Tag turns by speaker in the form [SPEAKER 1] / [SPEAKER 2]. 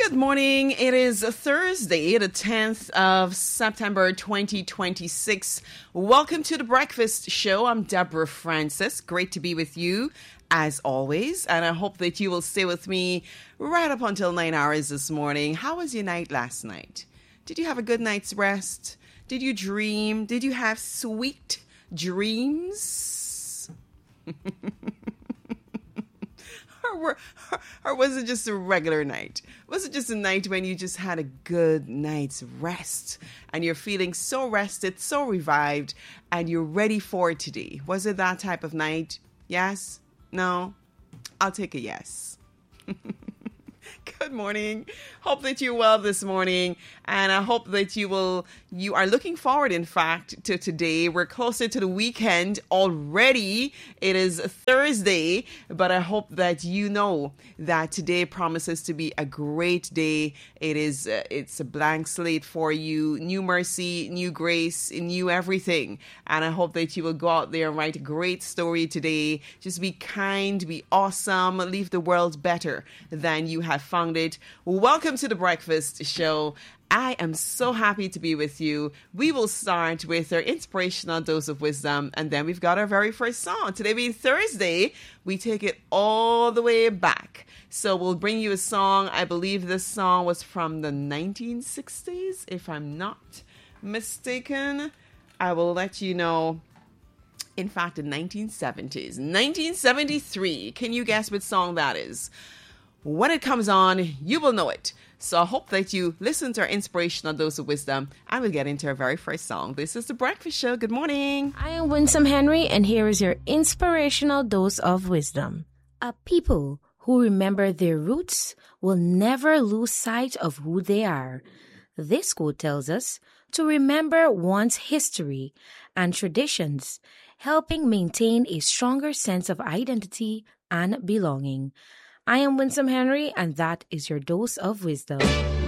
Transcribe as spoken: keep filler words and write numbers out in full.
[SPEAKER 1] Good morning. It is Thursday, the tenth of September, twenty twenty-six. Welcome to The Breakfast Show. I'm Deborah Francis. Great to be with you, as always. And I hope that you will stay with me right up until nine hours this morning. How was your night last night? Did you have a good night's rest? Did you dream? Did you have sweet dreams? Or, or was it just a regular night? Was it just a night when you just had a good night's rest and you're feeling so rested, so revived, and you're ready for today? Was it that type of night? Yes? No? I'll take a yes. Good morning. Hope that you're well this morning, and I hope that you will you are looking forward, in fact, to today. We're closer to the weekend already. It is Thursday, but I hope that you know that today promises to be a great day. It is uh, it's a blank slate for you, new mercy, new grace, new everything. And I hope that you will go out there and write a great story today. Just be kind, be awesome, leave the world better than you have found it. Welcome to The Breakfast Show. I am so happy to be with you. We will start with our inspirational dose of wisdom, and then we've got our very first song. Today being Thursday, we take it all the way back. So we'll bring you a song. I believe this song was from the nineteen sixties, if I'm not mistaken. I will let you know. In fact, the nineteen seventies. nineteen seventy-three. Can you guess what song that is? When it comes on, you will know it. So I hope that you listen to our inspirational dose of wisdom, and we'll get into our very first song. This is The Breakfast Show. Good morning.
[SPEAKER 2] I am Winsome Henry, and here is your inspirational dose of wisdom. A people who remember their roots will never lose sight of who they are. This quote tells us to remember one's history and traditions, helping maintain a stronger sense of identity and belonging. I am Winsome Henry, and that is your dose of wisdom.